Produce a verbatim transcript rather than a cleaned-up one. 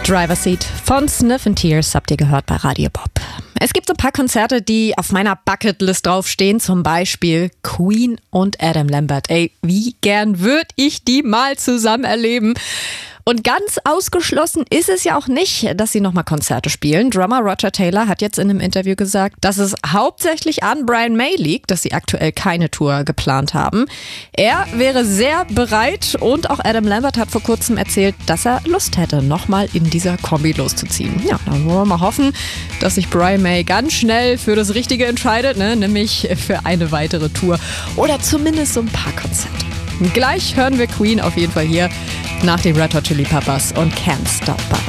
Driver's Seat von Sniff and Tears habt ihr gehört bei Radio Pop. Es gibt so ein paar Konzerte, die auf meiner Bucketlist draufstehen, zum Beispiel Queen und Adam Lambert. Ey, wie gern würde ich die mal zusammen erleben? Und ganz ausgeschlossen ist es ja auch nicht, dass sie nochmal Konzerte spielen. Drummer Roger Taylor hat jetzt in einem Interview gesagt, dass es hauptsächlich an Brian May liegt, dass sie aktuell keine Tour geplant haben. Er wäre sehr bereit und auch Adam Lambert hat vor kurzem erzählt, dass er Lust hätte, nochmal in dieser Kombi loszuziehen. Ja, dann wollen wir mal hoffen, dass sich Brian May ganz schnell für das Richtige entscheidet, ne? Nämlich für eine weitere Tour oder zumindest so ein paar Konzerte. Gleich hören wir Queen auf jeden Fall hier nach den Red Hot Chili Peppers und Can't Stop Us.